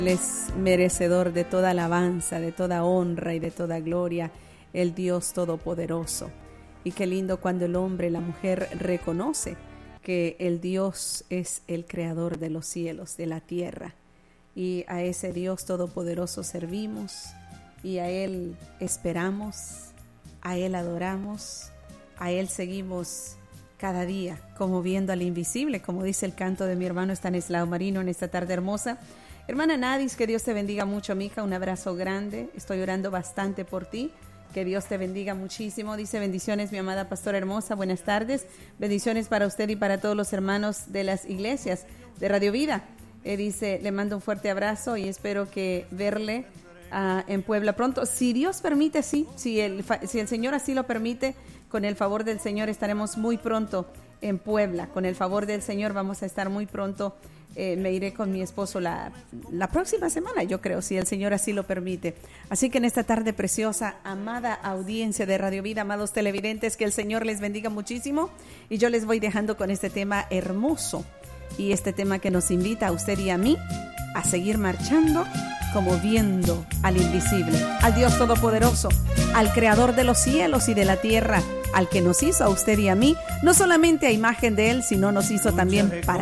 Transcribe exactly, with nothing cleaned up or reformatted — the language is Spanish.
Él es merecedor de toda alabanza, de toda honra y de toda gloria, el Dios Todopoderoso. Y qué lindo cuando el hombre y la mujer reconoce que el Dios es el creador de los cielos, de la tierra. Y a ese Dios Todopoderoso servimos y a Él esperamos, a Él adoramos, a Él seguimos cada día, como viendo al invisible, como dice el canto de mi hermano Estanislao Marino en esta tarde hermosa. Hermana Nadis, que Dios te bendiga mucho, mija, un abrazo grande, estoy orando bastante por ti, que Dios te bendiga muchísimo. Dice: bendiciones mi amada pastora hermosa, buenas tardes, bendiciones para usted y para todos los hermanos de las iglesias de Radio Vida. Eh, dice, le mando un fuerte abrazo y espero que verle uh, en Puebla pronto, si Dios permite, sí, si el, si el Señor así lo permite, con el favor del Señor estaremos muy pronto en Puebla, con el favor del Señor vamos a estar muy pronto. Eh, me iré con mi esposo la, la próxima semana, yo creo, si el Señor así lo permite. Así que en esta tarde preciosa, amada audiencia de Radio Vida, amados televidentes, que el Señor les bendiga muchísimo. Y yo les voy dejando con este tema hermoso, y este tema que nos invita a usted y a mí a seguir marchando como viendo al invisible, al Dios Todopoderoso, al Creador de los cielos y de la tierra, al que nos hizo a usted y a mí, no solamente a imagen de Él, sino nos hizo también para